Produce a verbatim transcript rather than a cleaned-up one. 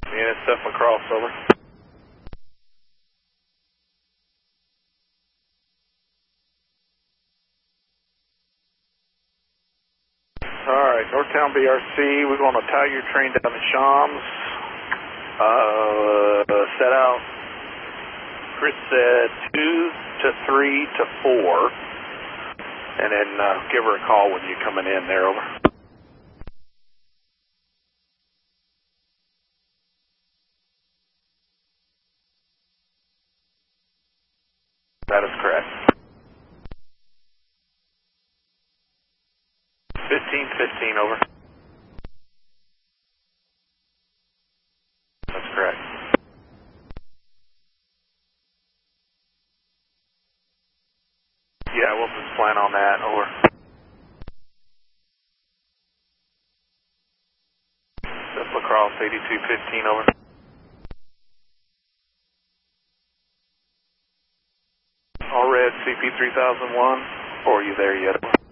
Yeah, it's Steph Lacrosse, over. Alright, Northtown B R C, we're going to tie your train down to Shams. Uh, set out, Chris said two to three to four. And then uh, give her a call when you're coming in there, over. That is correct. fifteen fifteen, over. That's correct. Yeah, we'll just plan on that, over. That's Lacrosse, eighty-two fifteen, over. All red, C P three thousand one, or are you there yet?